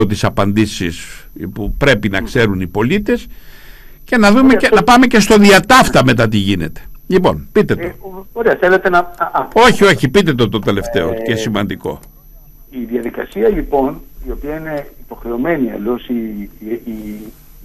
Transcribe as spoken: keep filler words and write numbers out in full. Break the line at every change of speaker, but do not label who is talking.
τις απαντήσεις που πρέπει να ξέρουν οι πολίτες και να δούμε και, να πάμε και στο διατάφτα μετά τι γίνεται. Λοιπόν, πείτε το.
Ε, ωραία, θέλετε να... Α,
όχι, όχι, πείτε το το τελευταίο ε, και σημαντικό.
Η διαδικασία λοιπόν, η οποία είναι υποχρεωμένη αλλιώς η, η, η